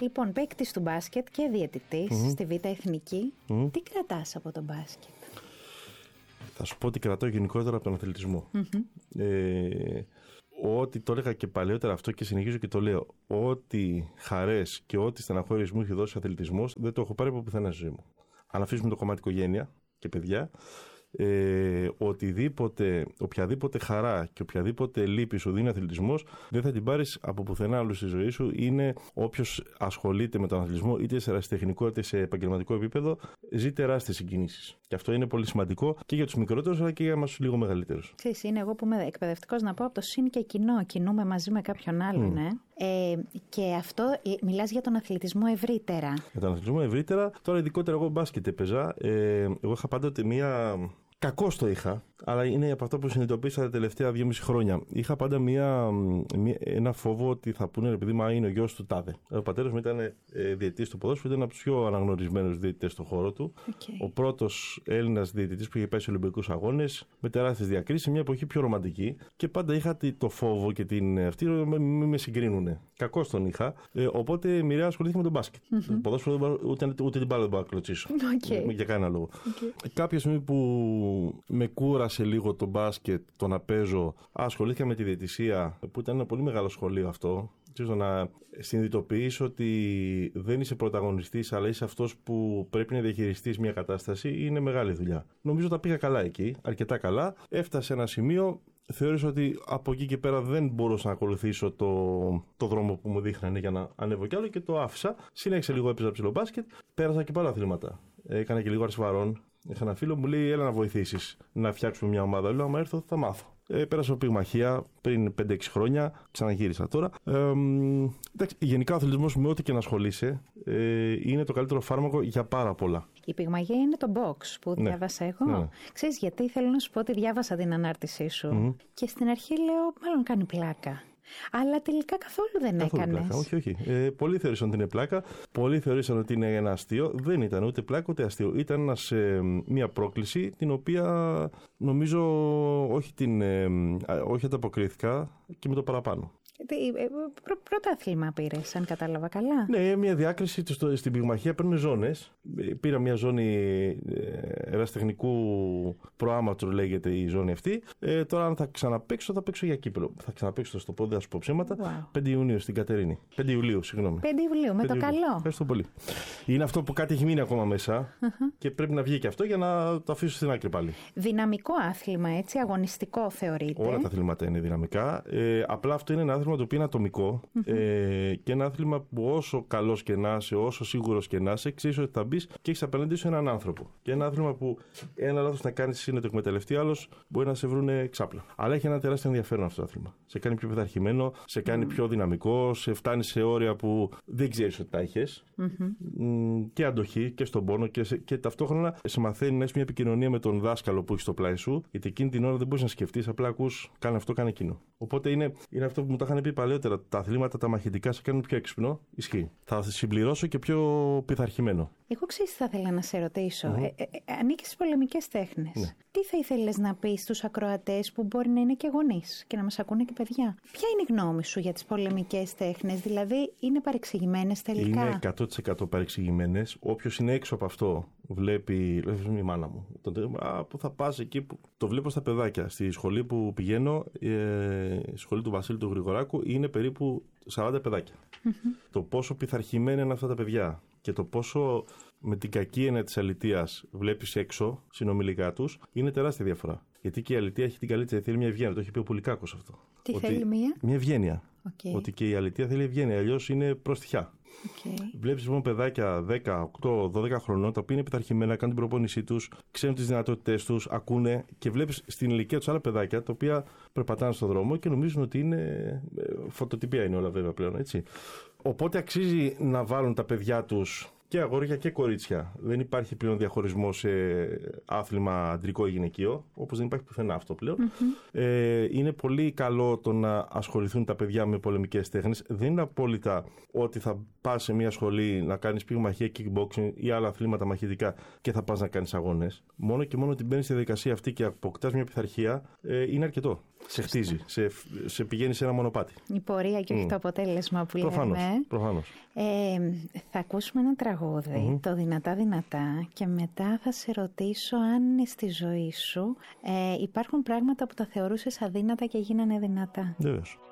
Λοιπόν, παίκτης του μπάσκετ και διαιτητής στη Β' Εθνική. Τι κρατάς από τον μπάσκετ? Θα σου πω ότι κρατάω γενικότερα από τον αθλητισμό. Ό,τι το έλεγα και παλαιότερα αυτό και συνεχίζω και το λέω. Ό,τι χαρές και ό,τι στεναχώριες μου έχει δώσει ο αθλητισμός δεν το έχω πάρει από πουθενά στη ζωή μου. Αν αφήσουμε το κομμάτι οικογένεια και παιδιά, οποιαδήποτε χαρά και οποιαδήποτε λύπη σου δίνει ο αθλητισμός δεν θα την πάρεις από πουθενά άλλου στη ζωή σου. Είναι όποιος ασχολείται με τον αθλητισμό, είτε σε ερασιτεχνικό είτε σε επαγγελματικό επίπεδο, ζει τεράστιες συγκινήσεις. Και αυτό είναι πολύ σημαντικό και για τους μικρότερους αλλά και για εμάς τους λίγο μεγαλύτερους. Ξέρεις, είναι εγώ που είμαι εκπαιδευτικός να πω από το συν και κοινό. Κινούμε μαζί με κάποιον άλλον, και αυτό μιλάς για τον αθλητισμό ευρύτερα. Για τον αθλητισμό ευρύτερα, τώρα ειδικότερα εγώ μπάσκετ έπαιζα. Εγώ είχα πάντοτε μία. Κακώς το είχα, αλλά είναι από αυτό που συνειδητοποίησα τα τελευταία 2,5 χρόνια. Είχα πάντα ένα φόβο ότι θα πούνε, επειδή είναι ο γιος του τάδε. Ο πατέρας μου ήταν διαιτητής στο ποδόσφαιρο, ήταν από τους πιο αναγνωρισμένους διαιτητές στον χώρο του. Ο πρώτος Έλληνας διαιτητής που είχε πάει σε Ολυμπιακούς Αγώνες, με τεράστιες διακρίσεις, σε μια εποχή πιο ρομαντική. Και πάντα είχα το φόβο και αυτή μην με συγκρίνουνε. Κακώς τον είχα. Οπότε μοιραία ασχολήθηκα με τον μπάσκετ. Το ποδόσφαιρο ούτε την μπάλα δεν μπορώ να κλωτσίσω. Για κανένα λόγο. Κάποια στιγμή που με κούρασε λίγο το μπάσκετ, το να παίζω, ασχολήθηκα με τη διαιτησία, που ήταν ένα πολύ μεγάλο σχολείο αυτό. Να συνειδητοποιείς ότι δεν είσαι πρωταγωνιστής, αλλά είσαι αυτός που πρέπει να διαχειριστείς μια κατάσταση, είναι μεγάλη δουλειά. Νομίζω τα πήγα καλά εκεί, αρκετά καλά. Έφτασε ένα σημείο, θεώρησα ότι από εκεί και πέρα δεν μπορούσα να ακολουθήσω το δρόμο που μου δείχνανε για να ανέβω κι άλλο και το άφησα. Συνέχισα λίγο, έπαιζα ψηλό μπάσκετ, πέρασα και πάρα αθλήματα. Έκανα και λίγο αρσβαρών. Είχα ένα φίλο μου λέει: έλα να βοηθήσεις να φτιάξουμε μια ομάδα. Λέω: άμα έρθω, θα μάθω. Πέρασα πυγμαχία πριν 5-6 χρόνια, ξαναγύρισα τώρα. Εντάξει, γενικά ο αθλητισμός με ό,τι και να ασχολείσαι είναι το καλύτερο φάρμακο για πάρα πολλά. Η πυγμαχία είναι το box που διάβασα εγώ. Ναι. Ξέρεις γιατί? Θέλω να σου πω ότι διάβασα την ανάρτησή σου και στην αρχή λέω: μάλλον κάνει πλάκα. Αλλά τελικά καθόλου δεν έκανες. Όχι. Πολλοί θεωρήσαν ότι είναι πλάκα. Πολλοί θεωρήσαν ότι είναι ένα αστείο. Δεν ήταν ούτε πλάκα ούτε αστείο. Ήταν μια πρόκληση την οποία νομίζω όχι ανταποκρίθηκα και με το παραπάνω. Πρωτάθλημα πήρες, αν κατάλαβα καλά. Ναι, μια διάκριση στην πυγμαχία παίρνουν ζώνες. Πήρα μια ζώνη ερασιτεχνικού προάματρου, λέγεται η ζώνη αυτή. Τώρα, αν θα ξαναπαίξω, θα παίξω για κύπελλο. Θα ξαναπαίξω στο πόδι, θα σου πω ψέματα. 5 Ιουνίου στην Κατερίνη. 5 Ιουλίου, συγγνώμη. 5 Ιουλίου, με το καλό. Ευχαριστώ πολύ. Είναι αυτό που κάτι έχει μείνει ακόμα μέσα και πρέπει να βγει και αυτό για να το αφήσω στην άκρη πάλι. Δυναμικό άθλημα, έτσι, αγωνιστικό θεωρείται. Όλα τα αθλήματα είναι δυναμικά. Απλά αυτό είναι ένα άθλημα το οποίο είναι ατομικό και ένα άθλημα που όσο καλός και να είσαι, όσο σίγουρος και να είσαι, ξέρεις ότι θα μπεις και έχεις απέναντί σου έναν άνθρωπο. Και ένα άθλημα που ένα λάθος να κάνεις είναι το εκμεταλλευτεί, άλλος μπορεί να σε βρούνε ξάπλα. Αλλά έχει ένα τεράστιο ενδιαφέρον αυτό το άθλημα. Σε κάνει πιο πειθαρχημένο, σε κάνει πιο δυναμικό, σε φτάνει σε όρια που δεν ξέρεις ότι τα έχεις. Και αντοχή και στον πόνο και ταυτόχρονα σε μαθαίνει να έχεις μια επικοινωνία με τον δάσκαλο που έχει στο πλάι σου, γιατί εκείνη την ώρα δεν μπορείς να σκεφτείς, απλά ακούς, κάνε αυτό, κάνε εκείνο. Οπότε είναι αυτό που μου τα είχαν πει παλαιότερα. Τα αθλήματα, τα μαχητικά σε κάνουν πιο έξυπνο. Ισχύει. Θα συμπληρώσω και πιο πειθαρχημένο. Εγώ ξέρεις τι θα ήθελα να σε ρωτήσω. Ανήκεις στις πολεμικές τέχνες. Ναι. Τι θα ήθελες να πεις στους ακροατές που μπορεί να είναι και γονείς και να μας ακούνε και παιδιά? Ποια είναι η γνώμη σου για τις πολεμικές τέχνες? Δηλαδή, είναι παρεξηγημένες τελικά? Είναι 100% παρεξηγημένες. Όποιος είναι έξω από αυτό, βλέπει η μάνα μου. Που θα πας εκεί που. Το βλέπω στα παιδάκια. Στη σχολή που πηγαίνω, η σχολή του Βασίλη του Γρηγοράκου, είναι περίπου 40 παιδάκια. Το πόσο πειθαρχημένα είναι αυτά τα παιδιά και το πόσο με την κακή έννοια της αλητείας βλέπεις έξω συνομιλικά τους, είναι τεράστια διαφορά. Γιατί και η αλητεία έχει την καλύτερη, θέλει μια ευγένεια. Το έχει πει ο Πουλικάκος αυτό. Τι θέλει μια ευγένεια. Ότι και η αλητεία θέλει ευγένεια, αλλιώς είναι προστιχιά. Βλέπεις λοιπόν παιδάκια 10, 8, 12 χρονών, τα οποία είναι πειθαρχημένα, κάνουν την προπόνησή τους, ξέρουν τις δυνατότητές τους, ακούνε και βλέπεις στην ηλικία τους άλλα παιδάκια τα οποία περπατάνε στον δρόμο και νομίζουν ότι είναι. Φωτοτυπία είναι όλα βέβαια πλέον, έτσι. Οπότε αξίζει να βάλουν τα παιδιά τους. Και αγόρια και κορίτσια. Δεν υπάρχει πλέον διαχωρισμό σε άθλημα αντρικό ή γυναικείο, όπως δεν υπάρχει πουθενά αυτό πλέον. Είναι πολύ καλό το να ασχοληθούν τα παιδιά με πολεμικές τέχνες. Δεν είναι απόλυτα ότι θα πας σε μια σχολή να κάνεις πυγμαχία, kickboxing ή άλλα αθλήματα μαχητικά και θα πας να κάνεις αγώνες. Μόνο και μόνο ότι μπαίνεις στη διαδικασία αυτή και αποκτάς μια πειθαρχία είναι αρκετό. Σε χτίζει, σε πηγαίνει σε ένα μονοπάτι. Η πορεία και όχι το αποτέλεσμα που λέμε. Προφανώς. Θα ακούσουμε ένα τραγούδι, το Δυνατά Δυνατά, και μετά θα σε ρωτήσω αν στη ζωή σου υπάρχουν πράγματα που τα θεωρούσες αδύνατα και γίνανε δυνατά. Βεβαίως.